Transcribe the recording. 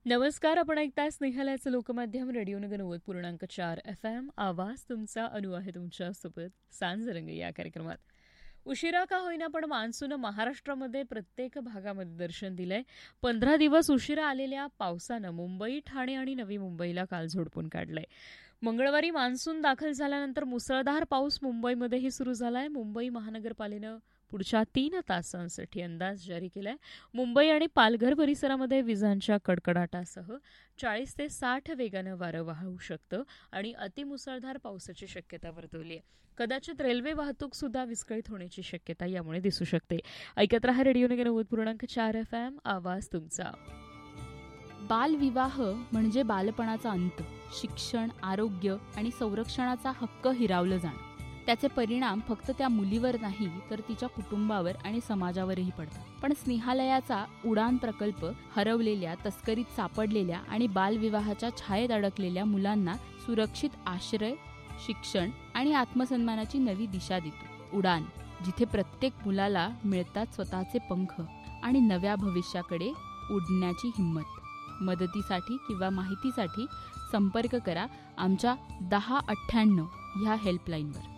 नमस्कार, आपण ऐकताय स्नेहालयाचं लोकमाध्यम रेडिओ नगर 90.4 FM. आवाज तुमचा, अनु आहे तुमच्यासोबत सांजरंग या कार्यक्रमात. उशिरा का होईना पण मान्सून महाराष्ट्रामध्ये प्रत्येक भागामध्ये दर्शन दिलंय. 15 दिवस उशिरा आलेल्या पावसानं मुंबई, ठाणे आणि नवी मुंबईला काल झोडपून काढलंय. मंगळवारी मान्सून दाखल झाल्यानंतर मुसळधार पाऊस मुंबईमध्येही सुरू झालाय. मुंबई महानगरपालिकेनं पुढच्या 3 तासांसाठी अंदाज जारी केलाय. मुंबई आणि पालघर परिसरामध्ये विजांच्या कडकडाटासह 40 ते 60 वेगानं वारं वाहू शकतं आणि अतिमुसळधार पावसाची शक्यता वर्तवली आहे. कदाचित रेल्वे वाहतूक सुद्धा विस्कळीत होण्याची शक्यता यामुळे दिसू शकते. ऐकत रहा रेडिओ नगर 90.4 FM. आवाज तुमचा. बालविवाह म्हणजे बालपणाचा अंत, शिक्षण, आरोग्य आणि संरक्षणाचा हक्क हिरावलं जाणं. त्याचे परिणाम फक्त त्या मुलीवर नाही तर तिच्या कुटुंबावर आणि समाजावरही पडतात. पण स्नेहालयाचा उडान प्रकल्प हरवलेल्या, तस्करीत सापडलेल्या आणि बालविवाहाच्या छायेत अडकलेल्या मुलांना सुरक्षित आश्रय, शिक्षण आणि आत्मसन्मानाची नवी दिशा देतो. उडान, जिथे प्रत्येक मुलाला मिळतात स्वतःचे पंख आणि नव्या भविष्याकडे उडण्याची हिंमत. मदतीसाठी किंवा माहितीसाठी संपर्क करा आमच्या 1098 ह्या हेल्पलाईनवर.